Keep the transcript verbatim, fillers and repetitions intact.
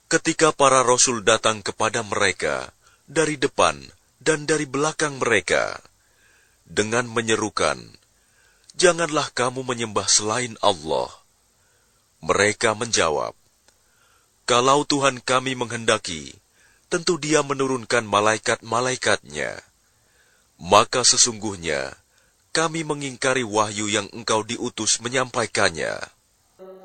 Ketika para rasul datang kepada mereka dari depan dan dari belakang mereka, dengan menyerukan, "Janganlah kamu menyembah selain Allah." Mereka menjawab, "Kalau Tuhan kami menghendaki, tentu Dia menurunkan malaikat-malaikatnya. Maka sesungguhnya kami mengingkari wahyu yang engkau diutus menyampaikannya."